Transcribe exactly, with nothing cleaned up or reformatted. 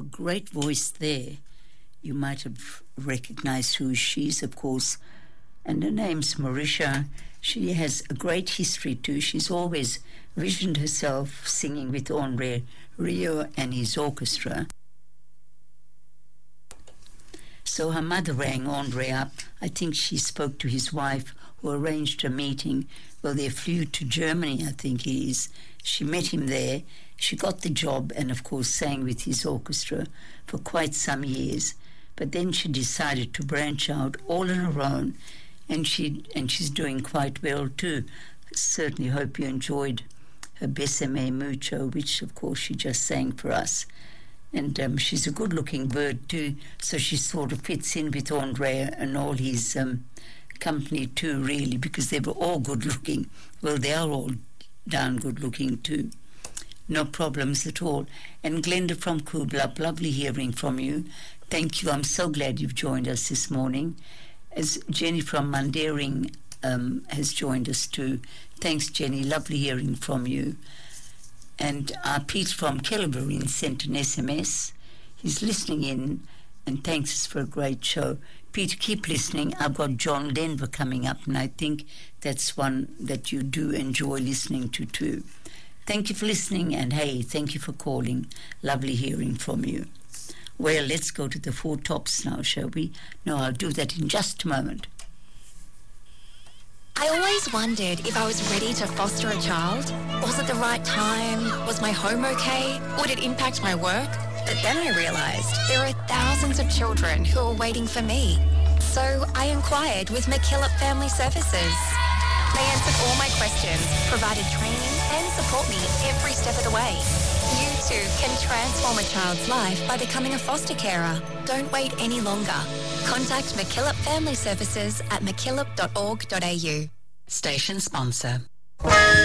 great voice there. You might have recognized who she is, of course. And her name's Marisha. She has a great history too. She's always visioned herself singing with Andre Rieu and his orchestra. So her mother rang Andre up. I think she spoke to his wife, who arranged a meeting. Well, they flew to Germany, I think he is. She met him there. She got the job and, of course, sang with his orchestra for quite some years. But then she decided to branch out all on her own, and she and she's doing quite well too. Certainly hope you enjoyed her Besame Mucho, which, of course, she just sang for us. And um, she's a good-looking bird too, so she sort of fits in with Andre and all his um, company too, really, because they were all good-looking. Well, they are all darn good-looking too. No problems at all. And Glenda from Kublap, lovely hearing from you. Thank you. I'm so glad you've joined us this morning. As Jenny from Mandering um, has joined us too. Thanks, Jenny. Lovely hearing from you. And uh, Pete from Kellerberrin sent an S M S. He's listening in and thanks us for a great show. Peter, keep listening. I've got John Denver coming up, and I think that's one that you do enjoy listening to too. Thank you for listening, and hey, thank you for calling. Lovely hearing from you. Well, let's go to the four tops now, shall we? No, I'll do that in just a moment. I always wondered if I was ready to foster a child. Was it the right time? Was my home okay? Would it impact my work? But then I realised there are thousands of children who are waiting for me. So I inquired with McKillop Family Services. They answered all my questions, provided training and support me every step of the way. You too can transform a child's life by becoming a foster carer. Don't wait any longer. Contact McKillop Family Services at mckillop dot org dot a u. Station sponsor.